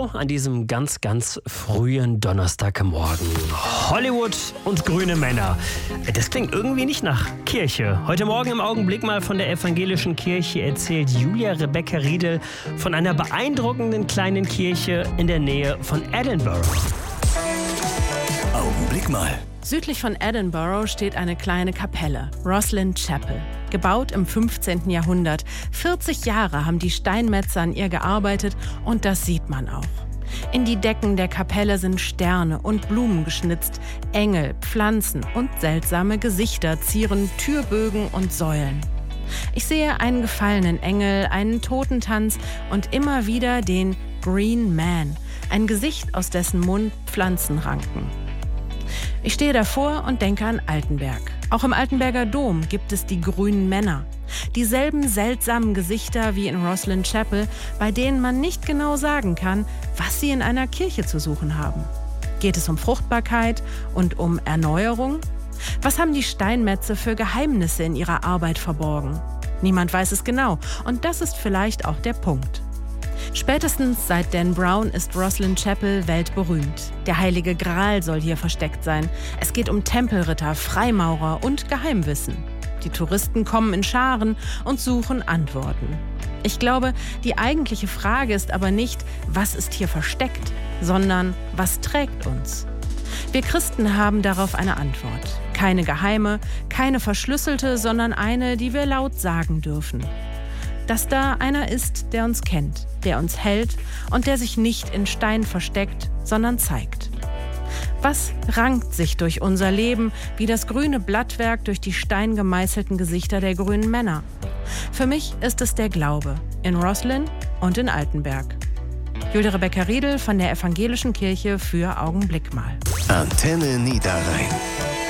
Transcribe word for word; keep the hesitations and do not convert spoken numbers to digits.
So an diesem ganz, ganz frühen Donnerstagmorgen. Hollywood und grüne Männer. Das klingt irgendwie nicht nach Kirche. Heute Morgen im Augenblick mal von der evangelischen Kirche erzählt Julia Rebecca Riedel von einer beeindruckenden kleinen Kirche in der Nähe von Edinburgh. Augenblick mal. Südlich von Edinburgh steht eine kleine Kapelle, Rosslyn Chapel. Gebaut im fünfzehnten Jahrhundert. vierzig Jahre haben die Steinmetzer an ihr gearbeitet und das sieht man auch. In die Decken der Kapelle sind Sterne und Blumen geschnitzt, Engel, Pflanzen und seltsame Gesichter zieren Türbögen und Säulen. Ich sehe einen gefallenen Engel, einen Totentanz und immer wieder den Green Man, ein Gesicht, aus dessen Mund Pflanzen ranken. Ich stehe davor und denke an Altenberg. Auch im Altenberger Dom gibt es die grünen Männer. Dieselben seltsamen Gesichter wie in Rosslyn Chapel, bei denen man nicht genau sagen kann, was sie in einer Kirche zu suchen haben. Geht es um Fruchtbarkeit und um Erneuerung? Was haben die Steinmetze für Geheimnisse in ihrer Arbeit verborgen? Niemand weiß es genau und das ist vielleicht auch der Punkt. Spätestens seit Dan Brown ist Rosslyn Chapel weltberühmt. Der heilige Gral soll hier versteckt sein. Es geht um Tempelritter, Freimaurer und Geheimwissen. Die Touristen kommen in Scharen und suchen Antworten. Ich glaube, die eigentliche Frage ist aber nicht, was ist hier versteckt, sondern was trägt uns? Wir Christen haben darauf eine Antwort. Keine geheime, keine verschlüsselte, sondern eine, die wir laut sagen dürfen. Dass da einer ist, der uns kennt, der uns hält und der sich nicht in Stein versteckt, sondern zeigt. Was rankt sich durch unser Leben wie das grüne Blattwerk durch die steingemeißelten Gesichter der grünen Männer? Für mich ist es der Glaube in Rosslyn und in Altenberg. Julia Rebecca Riedel von der Evangelischen Kirche für Augenblick mal. Antenne Niederrhein.